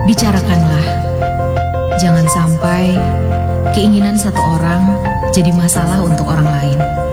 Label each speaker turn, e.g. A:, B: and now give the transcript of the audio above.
A: Bicarakanlah. Jangan sampai keinginan satu orang jadi masalah untuk orang lain.